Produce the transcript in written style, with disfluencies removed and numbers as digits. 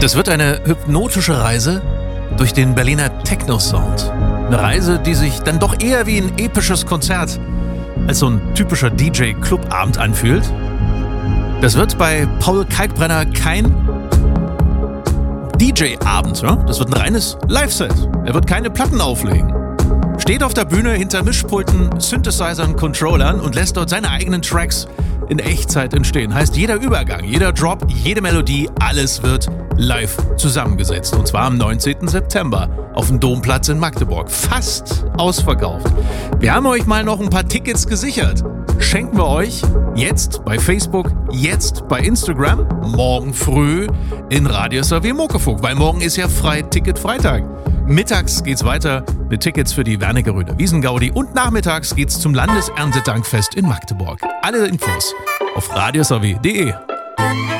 Das wird eine hypnotische Reise durch den Berliner Techno-Sound. Eine Reise, die sich dann doch eher wie ein episches Konzert als so ein typischer DJ-Clubabend anfühlt. Das wird bei Paul Kalkbrenner kein DJ-Abend, ja? Das wird ein reines Live-Set. Er wird keine Platten auflegen. Steht auf der Bühne hinter Mischpulten, Synthesizern, Controllern und lässt dort seine eigenen Tracks in Echtzeit entstehen. Heißt, jeder Übergang, jeder Drop, jede Melodie, alles wird live zusammengesetzt. Und zwar am 19. September auf dem Domplatz in Magdeburg. Fast ausverkauft. Wir haben euch mal noch ein paar Tickets gesichert. Schenken wir euch jetzt bei Facebook, jetzt bei Instagram, morgen früh in Radius AW Muckefuck, weil morgen ist ja Ticketfreitag. Mittags geht's weiter mit Tickets für die Wernigeröder Wiesengaudi und nachmittags geht's zum Landeserntedankfest in Magdeburg. Alle Infos auf radiusaw.de.